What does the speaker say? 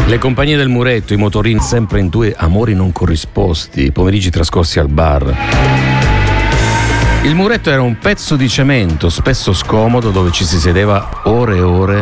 Le compagnie del muretto, i motorini sempre in due, amori non corrisposti, i pomeriggi trascorsi al bar. Il muretto era un pezzo di cemento, spesso scomodo, dove ci si sedeva ore e ore